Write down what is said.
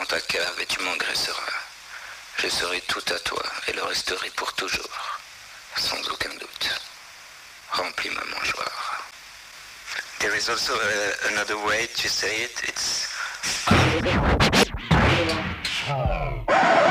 ta cave et tu m'engraisseras. Je serai tout à toi et le resterai pour toujours, sans aucun doute. Remplis ma mangeoire. There is also another way to say it. It's